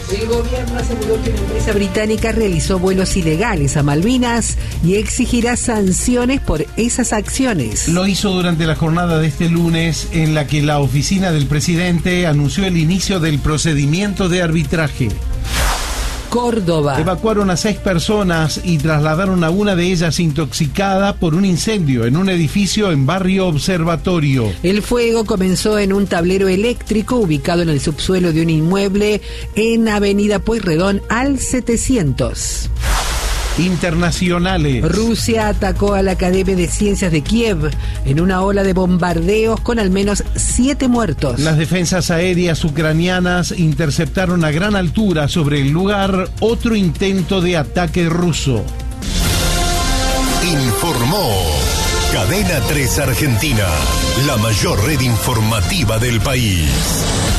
El gobierno aseguró que una empresa británica realizó vuelos ilegales a Malvinas y exigirá sanciones por esas acciones. Lo hizo durante la jornada de este lunes, en la que la oficina del presidente anunció el inicio del procedimiento de arbitraje. Córdoba. Evacuaron a 6 personas y trasladaron a una de ellas intoxicada por un incendio en un edificio en Barrio Observatorio. El fuego comenzó en un tablero eléctrico ubicado en el subsuelo de un inmueble en Avenida Pueyrredón al 700. Internacionales. Rusia atacó a la Academia de Ciencias de Kiev en una ola de bombardeos con al menos 7 muertos. Las defensas aéreas ucranianas interceptaron a gran altura sobre el lugar otro intento de ataque ruso. Informó Cadena 3 Argentina, la mayor red informativa del país.